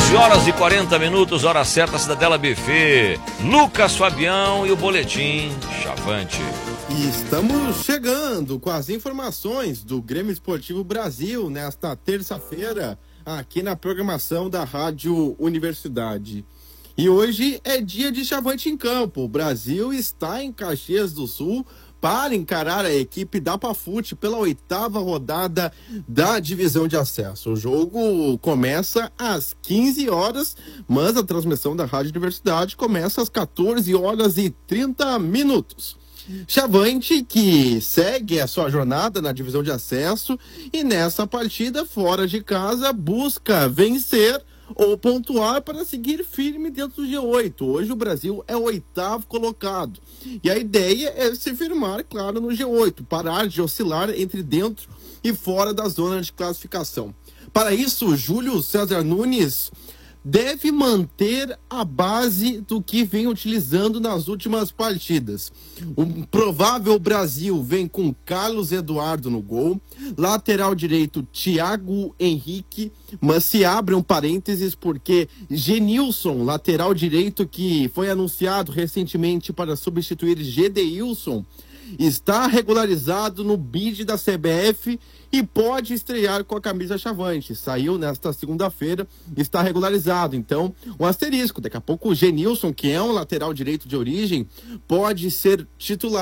11h40, hora certa, Cidadela Buffet. Lucas Fabião e o Boletim Chavante. E estamos chegando com as informações do Grêmio Esportivo Brasil nesta terça-feira, aqui na programação da Rádio Universidade. E hoje é dia de Chavante em campo. O Brasil está em Caxias do Sul para encarar a equipe da Pafute pela 8ª rodada da divisão de acesso. O jogo começa às 15 horas, mas a transmissão da Rádio Universidade começa às 14h30. Chavante que segue a sua jornada na divisão de acesso e nessa partida fora de casa busca vencer ou pontuar para seguir firme dentro do G8. Hoje o Brasil é o 8º colocado. E a ideia é se firmar, claro, no G8, parar de oscilar entre dentro e fora da zona de classificação. Para isso, Júlio César Nunes deve manter a base do que vem utilizando nas últimas partidas. O provável Brasil vem com Carlos Eduardo no gol, lateral direito Thiago Henrique, mas se abre um parênteses porque Genilson, lateral direito que foi anunciado recentemente para substituir Gedeilson, está regularizado no bid da CBF e pode estrear com a camisa Chavante. Saiu nesta segunda-feira, está regularizado. Então, um asterisco. Daqui a pouco o Genilson, que é um lateral direito de origem, pode ser titular.